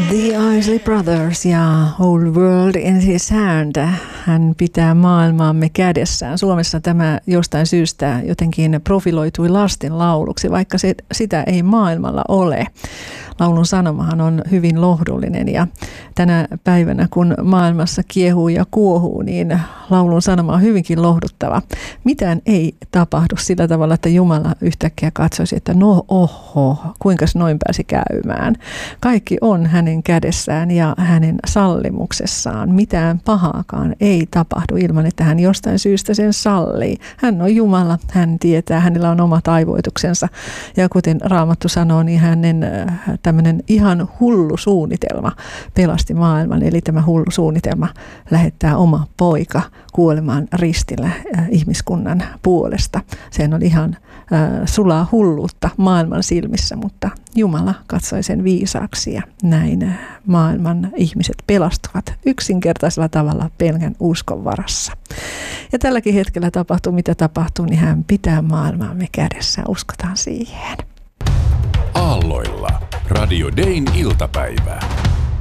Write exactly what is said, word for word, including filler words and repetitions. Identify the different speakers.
Speaker 1: The Isley Brothers ja Whole World in His Hand. Hän pitää maailmaamme kädessään. Suomessa tämä jostain syystä jotenkin profiloitui lasten lauluksi, vaikka se, sitä ei maailmalla ole. Laulun sanomahan on hyvin lohdullinen ja tänä päivänä, kun maailmassa kiehuu ja kuohuu, niin laulun sanoma on hyvinkin lohduttava. Mitään ei tapahdu sillä tavalla, että Jumala yhtäkkiä katsoisi, että no oho, kuinka noin pääsi käymään. Kaikki on hänen kädessään ja hänen sallimuksessaan. Mitään pahaakaan ei tapahdu ilman, että hän jostain syystä sen sallii. Hän on Jumala, hän tietää, hänellä on omat aivoituksensa. Ja kuten Raamattu sanoo, niin hänen tämmöinen ihan hullu suunnitelma pelasti maailman. Eli tämä hullu suunnitelma lähettää oma poika kuolemaan ristillä ihmiskunnan puolesta. Sehän on ihan äh, sulaa hulluutta maailman silmissä, mutta Jumala katsoi sen viisaaksi ja näin maailman ihmiset pelastuvat yksinkertaisella tavalla pelkän uskon varassa. Ja tälläkin hetkellä tapahtuu mitä tapahtuu, niin hän pitää maailmaamme kädessä. Uskotaan siihen.
Speaker 2: Aalloilla Radio Dayn iltapäivää.